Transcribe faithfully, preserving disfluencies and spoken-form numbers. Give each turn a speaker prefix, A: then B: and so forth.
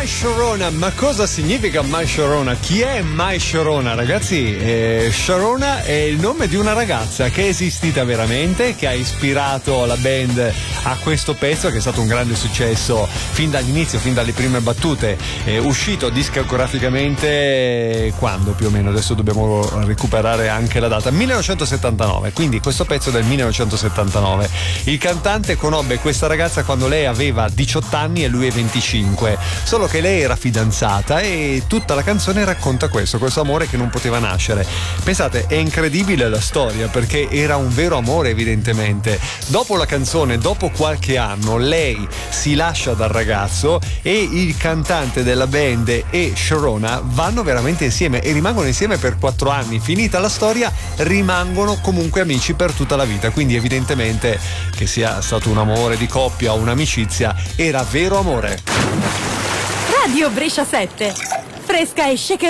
A: My Sharona, ma cosa significa My Sharona? Chi è My Sharona? Ragazzi, eh, Sharona è il nome di una ragazza che è esistita veramente, che ha ispirato la band a questo pezzo che è stato un grande successo fin dall'inizio, fin dalle prime battute, è uscito discograficamente quando più o meno, adesso dobbiamo recuperare anche la data, millenovecentosettantanove, quindi questo pezzo del millenovecentosettantanove. Il cantante conobbe questa ragazza quando lei aveva diciotto anni e lui è venticinque, solo che lei era fidanzata e tutta la canzone racconta questo, questo amore che non poteva nascere. Pensate, è incredibile la storia perché era un vero amore evidentemente. Dopo la canzone, dopo qualche anno, lei si lascia dal ragazzo e il cantante della band e Sharona vanno veramente insieme e rimangono insieme per quattro anni. Finita la storia, rimangono comunque amici per tutta la vita, quindi evidentemente che sia stato un amore di coppia o un'amicizia, era vero amore.
B: Radio Brescia sette, fresca e shaker.